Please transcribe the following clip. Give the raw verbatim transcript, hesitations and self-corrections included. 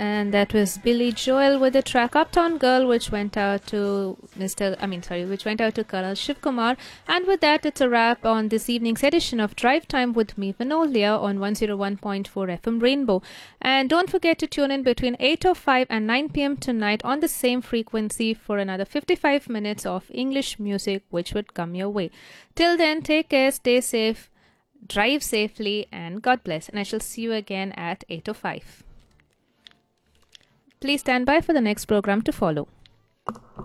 And that was Billy Joel with the track Uptown Girl, which went out to Mister I mean, sorry, which went out to Colonel Shiv Kumar. And with that, it's a wrap on this evening's edition of Drive Time with me, Vinolia, on one oh one point four F M Rainbow. And don't forget to tune in between eight oh five and nine p.m. tonight on the same frequency for another fifty-five minutes of English music, which would come your way. Till then, take care, stay safe, drive safely, and God bless. And I shall see you again at eight oh five. Please stand by for the next program to follow.